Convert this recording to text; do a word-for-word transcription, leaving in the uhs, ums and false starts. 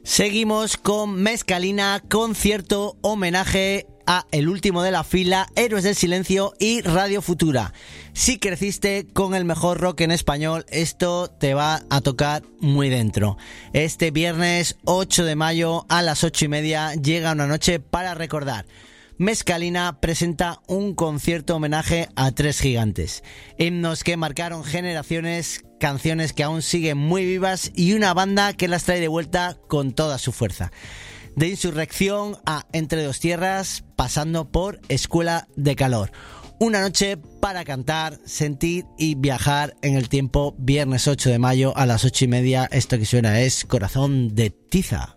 Seguimos con Mezcalina, concierto homenaje a El Último de la Fila, Héroes del Silencio y Radio Futura. Si creciste con el mejor rock en español, esto te va a tocar muy dentro. Este viernes ocho de mayo a las ocho y media llega una noche para recordar. Mezcalina presenta un concierto homenaje a tres gigantes, himnos que marcaron generaciones, canciones que aún siguen muy vivas y una banda que las trae de vuelta con toda su fuerza. De Insurrección a Entre dos tierras, pasando por Escuela de Calor. Una noche para cantar, sentir y viajar en el tiempo. Viernes ocho de mayo a las ocho y media. Esto que suena es Corazón de Tiza.